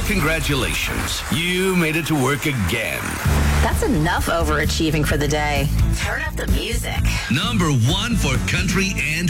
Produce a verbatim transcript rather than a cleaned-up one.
Congratulations. You made it to work again. That's enough overachieving for the day. Turn up the music. Number one for country and